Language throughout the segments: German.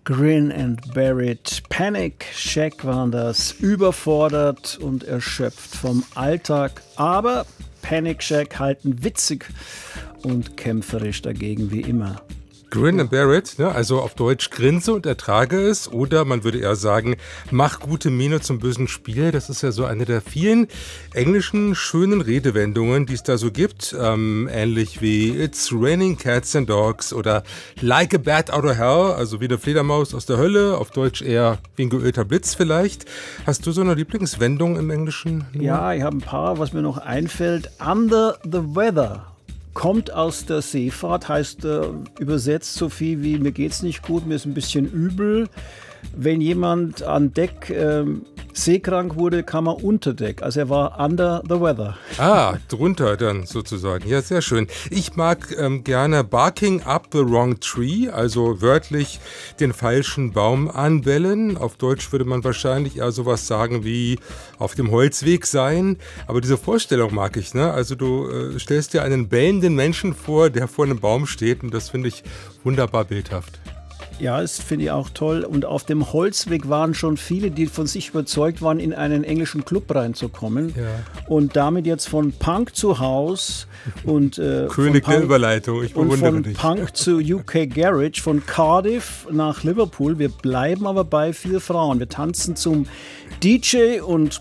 Grin and Bear It. Panic Shack waren das, überfordert und erschöpft vom Alltag. Aber Panic Shack halten witzig und kämpferisch dagegen wie immer. Grin and bear it, ne? Also auf Deutsch grinse und ertrage es, oder man würde eher sagen, mach gute Miene zum bösen Spiel. Das ist ja so eine der vielen englischen schönen Redewendungen, die es da so gibt. Ähnlich wie It's raining cats and dogs oder Like a bat out of hell, also wie eine Fledermaus aus der Hölle, auf Deutsch eher wie ein geölter Blitz vielleicht. Hast du so eine Lieblingswendung im Englischen? Ja, ich habe ein paar, was mir noch einfällt. Under the weather. Kommt aus der Seefahrt, heißt übersetzt so viel wie mir geht's nicht gut, mir ist ein bisschen übel. Wenn jemand an Deck seekrank wurde, kam er unter Deck. Also er war under the weather. Ah, drunter dann sozusagen. Ja, sehr schön. Ich mag gerne barking up the wrong tree, also wörtlich den falschen Baum anbellen. Auf Deutsch würde man wahrscheinlich eher sowas sagen wie auf dem Holzweg sein. Aber diese Vorstellung mag ich, ne? Also du stellst dir einen bellenden Menschen vor, der vor einem Baum steht, und das finde ich wunderbar bildhaft. Ja, das finde ich auch toll. Und auf dem Holzweg waren schon viele, die von sich überzeugt waren, in einen englischen Club reinzukommen. Ja. Und damit jetzt von Punk zu House und König der Überleitung, ich bewundere dich. Von Punk zu UK Garage, von Cardiff nach Liverpool. Wir bleiben aber bei 4 Frauen. Wir tanzen zum DJ und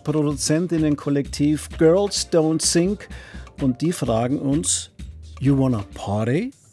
Produzentinnenkollektiv Girls Don't Sing. Und die fragen uns, you wanna party?